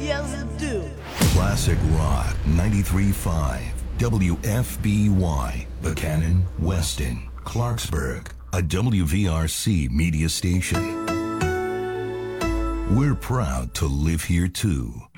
Yes, it do. Classic Rock 93.5 WFBY, Buchanan, Weston, Clarksburg, a WVRC media station. We're proud to live here too.